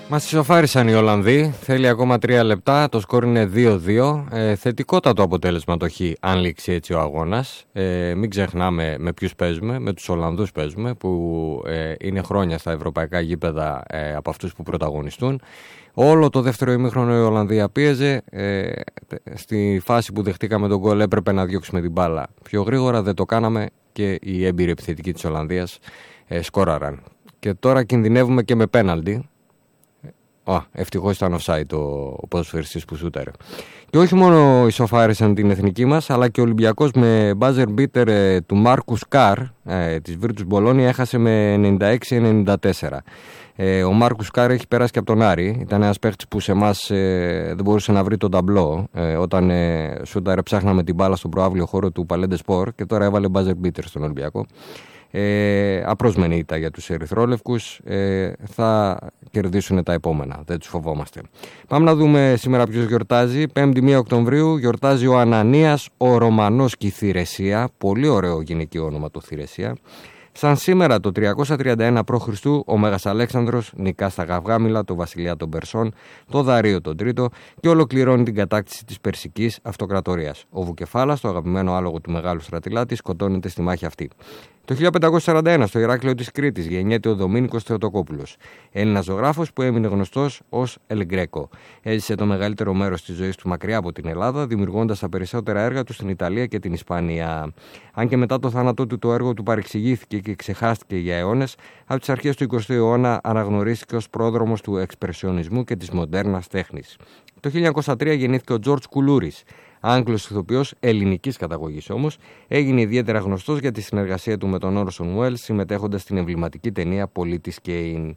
Μας ισοφάρισαν οι Ολλανδοί, θέλει ακόμα 3 λεπτά, το σκορ είναι 2-2. Θετικότατο αποτέλεσμα το χ, αν λήξει έτσι ο αγώνας. Μην ξεχνάμε με ποιους παίζουμε, με τους Ολλανδούς παίζουμε, που είναι χρόνια στα ευρωπαϊκά γήπεδα από αυτούς που πρωταγωνιστούν. Όλο το δεύτερο ημίχρονο η Ολλανδία πίεζε. Στη φάση που δεχτήκαμε τον γκολ έπρεπε να διώξουμε την μπάλα πιο γρήγορα, δεν το κάναμε και οι έμπειροι επιθετικοί της Ολλανδίας σκόραραν. Και τώρα κινδυνεύουμε και με πέναλτι. Ευτυχώς ήταν offside ο ποδοσφαιριστής που σούταρε. Και όχι μόνο ισοφάρισαν την εθνική μας, αλλά και ο Ολυμπιακός με buzzer beater του Μάρκους Καρ της Virtus Bologna έχασε με 96-94. Ο Μάρκους Καρ έχει περάσει και από τον Άρη. Ήταν ένας παίχτης που σε εμάς δεν μπορούσε να βρει τον ταμπλό όταν σούταρε, ψάχναμε την μπάλα στον προαύλιο χώρο του Παλέντε Σπορ και τώρα έβαλε buzzer beater στον Ολυμπιακό. Απρόσμενη ήττα για τους ερυθρόλευκους, θα κερδίσουν τα επόμενα, δεν τους φοβόμαστε. Πάμε να δούμε σήμερα ποιος γιορτάζει. 5η 1 Οκτωβρίου γιορτάζει ο Ανανίας ο Ρωμανός και η Θηρεσία. Πολύ ωραίο γυναικείο όνομα το Θηρεσία. Σαν σήμερα το 331 π.Χ. ο Μέγας Αλέξανδρος νικά στα Γαυγάμιλα, το βασιλιά των Περσών, το Δαρείο τον Τρίτο και ολοκληρώνει την κατάκτηση της Περσικής Αυτοκρατορίας. Ο Βουκεφάλας, το αγαπημένο άλογο του Μεγάλου Στρατηλάτη, σκοτώνεται στη μάχη αυτή. Το 1541 στο Ηράκλειο της Κρήτης γεννιέται ο Δομήνικος Θεοτοκόπουλος, Έλληνας ζωγράφος που έμεινε γνωστός ως El Greco. Έζησε το μεγαλύτερο μέρος της ζωής του μακριά από την Ελλάδα, δημιουργώντας τα περισσότερα έργα του στην Ιταλία και την Ισπανία. Αν και μετά το θάνατό του το έργο του παρεξηγήθηκε και ξεχάστηκε για αιώνες, από τις αρχές του 20ου αιώνα αναγνωρίστηκε ως πρόδρομος του εξπρεσιονισμού και της μοντέρνας τέχνης. Το 1903 γεννήθηκε ο Τζορτζ Κουλούρης. Άγγλος ηθοποιός ελληνικής καταγωγής όμως, έγινε ιδιαίτερα γνωστός για τη συνεργασία του με τον Όρσον Welles, συμμετέχοντας στην εμβληματική ταινία Πολίτης Κέιν.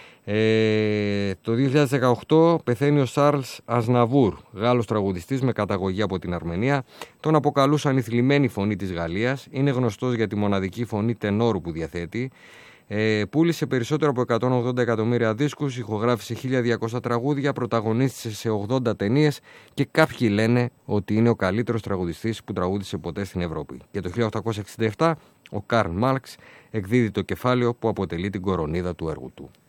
Το 2018 πεθαίνει ο Σάρλς Αζναβούρ, Γάλλος τραγουδιστής με καταγωγή από την Αρμενία. Τον αποκαλούσαν η θλιμμένη φωνή της Γαλλίας. Είναι γνωστός για τη μοναδική φωνή τενόρου που διαθέτει. Πούλησε περισσότερο από 180 εκατομμύρια δίσκους, ηχογράφησε 1.200 τραγούδια, πρωταγωνίστησε σε 80 ταινίες και κάποιοι λένε ότι είναι ο καλύτερος τραγουδιστής που τραγούδισε ποτέ στην Ευρώπη. Και το 1867 ο Καρλ Μάρξ εκδίδει το κεφάλαιο που αποτελεί την κορονίδα του έργου του.